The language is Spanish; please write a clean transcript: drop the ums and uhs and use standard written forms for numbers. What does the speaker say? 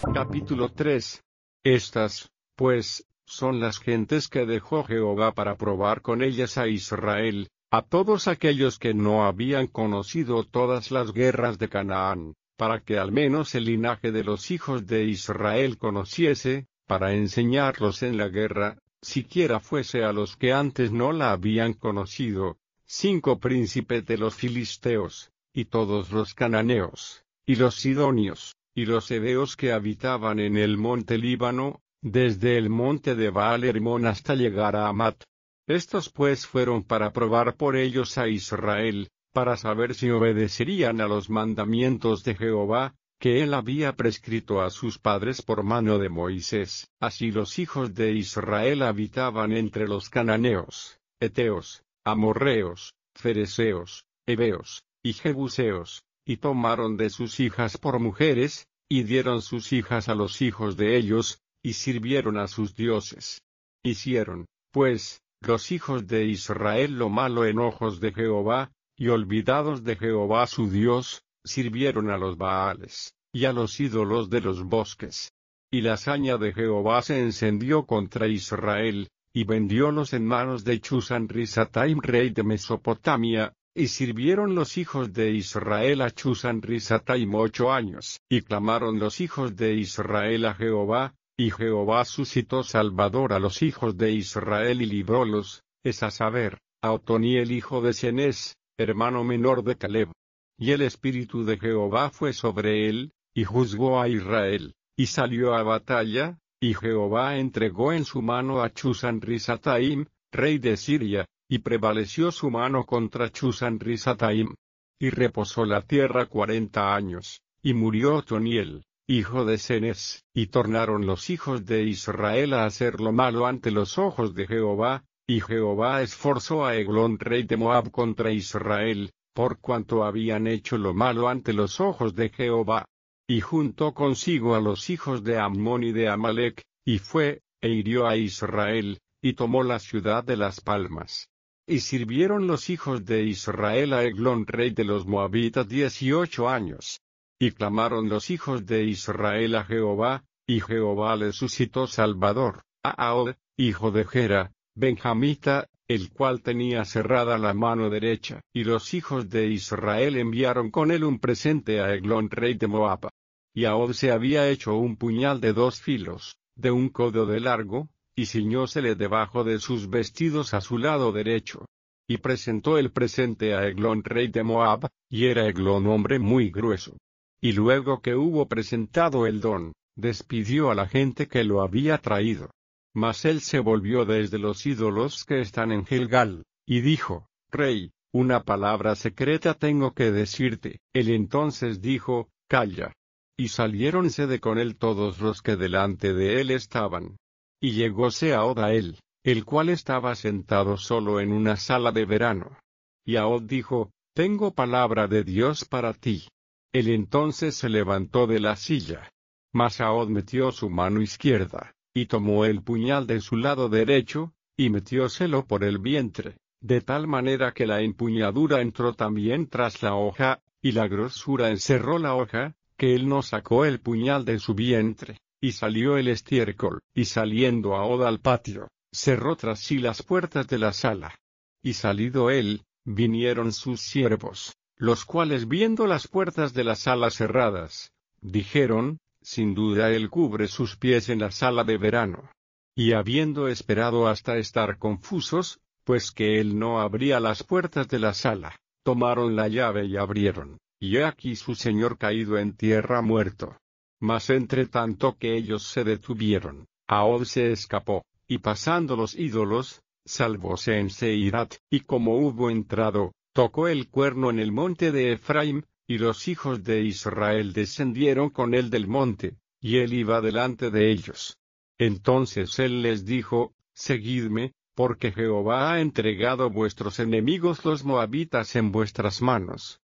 Capítulo 3. Estas, pues, son las gentes que dejó Jehová para probar con ellas a Israel, a todos aquellos que no habían conocido todas las guerras de Canaán, para que al menos el linaje de los hijos de Israel conociese, para enseñarlos en la guerra, siquiera fuese a los que antes no la habían conocido, 5 príncipes de los filisteos, y todos los cananeos, y los sidonios, y los heveos que habitaban en el monte Líbano, desde el monte de Baal Hermón hasta llegar a Amat. Estos pues fueron para probar por ellos a Israel, para saber si obedecerían a los mandamientos de Jehová, que él había prescrito a sus padres por mano de Moisés. Así los hijos de Israel habitaban entre los cananeos, heteos, amorreos, fereceos, heveos, y jebuseos, y tomaron de sus hijas por mujeres, y dieron sus hijas a los hijos de ellos, y sirvieron a sus dioses. Hicieron, pues, los hijos de Israel lo malo en ojos de Jehová, y olvidados de Jehová su Dios, sirvieron a los Baales, y a los ídolos de los bosques. Y la saña de Jehová se encendió contra Israel, y vendiólos en manos de Chusán-Risataim rey de Mesopotamia, y sirvieron los hijos de Israel a Chusán-Risataim 8 años. Y clamaron los hijos de Israel a Jehová, y Jehová suscitó Salvador a los hijos de Israel y librólos, es a saber, a Otoniel hijo de Cenez, hermano menor de Caleb. Y el espíritu de Jehová fue sobre él, y juzgó a Israel, y salió a batalla, y Jehová entregó en su mano a Chusán-Risataim, rey de Siria, y prevaleció su mano contra Chusán-Risataim. Y reposó la tierra 40 años, y murió Otoniel, hijo de Cenez. Y tornaron los hijos de Israel a hacer lo malo ante los ojos de Jehová, y Jehová esforzó a Eglón rey de Moab contra Israel, por cuanto habían hecho lo malo ante los ojos de Jehová. Y juntó consigo a los hijos de Ammón y de Amalec, y fue, e hirió a Israel, y tomó la ciudad de las palmas. Y sirvieron los hijos de Israel a Eglón rey de los Moabitas 18 años. Y clamaron los hijos de Israel a Jehová, y Jehová les suscitó Salvador, a Ahod, hijo de Gera, benjamita, el cual tenía cerrada la mano derecha. Y los hijos de Israel enviaron con él un presente a Eglón rey de Moab. Y Ahod se había hecho un puñal de 2 filos, de 1 codo de largo, y ciñósele debajo de sus vestidos a su lado derecho. Y presentó el presente a Eglón rey de Moab, y era Eglón hombre muy grueso. Y luego que hubo presentado el don, despidió a la gente que lo había traído. Mas él se volvió desde los ídolos que están en Gilgal, y dijo, Rey, una palabra secreta tengo que decirte. Él entonces dijo, Calla. Y saliéronse de con él todos los que delante de él estaban. Y llegóse Ahod a él, el cual estaba sentado solo en una sala de verano. Y Ahod dijo, Tengo palabra de Dios para ti. Él entonces se levantó de la silla. Mas Ahod metió su mano izquierda, y tomó el puñal de su lado derecho, y metióselo por el vientre, de tal manera que la empuñadura entró también tras la hoja, y la grosura encerró la hoja, que él no sacó el puñal de su vientre, y salió el estiércol, y saliendo Ahod al patio, cerró tras sí las puertas de la sala. Y salido él, vinieron sus siervos, los cuales viendo las puertas de la sala cerradas, dijeron, sin duda él cubre sus pies en la sala de verano. Y habiendo esperado hasta estar confusos, pues que él no abría las puertas de la sala, tomaron la llave y abrieron, y he aquí su señor caído en tierra muerto. Mas entre tanto que ellos se detuvieron, Ahod se escapó, y pasando los ídolos, salvóse en Seirat, y como hubo entrado, tocó el cuerno en el monte de Efraim, y los hijos de Israel descendieron con él del monte, y él iba delante de ellos. Entonces él les dijo, Seguidme, porque Jehová ha entregado vuestros enemigos los moabitas en vuestras manos.